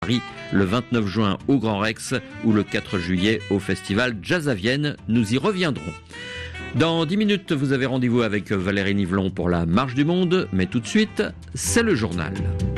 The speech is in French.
Paris le 29 juin au Grand Rex ou le 4 juillet au Festival Jazz à Vienne. Nous y reviendrons. Dans 10 minutes, vous avez rendez-vous avec Valérie Nivelon pour la Marche du Monde, mais tout de suite, c'est le journal.